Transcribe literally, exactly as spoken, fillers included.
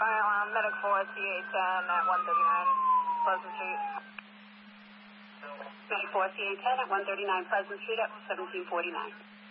Fire alarm, medic four, C A ten at one thirty-nine Pleasant Street. Medic four, C A ten at one thirty-nine Pleasant Street at seventeen forty-nine.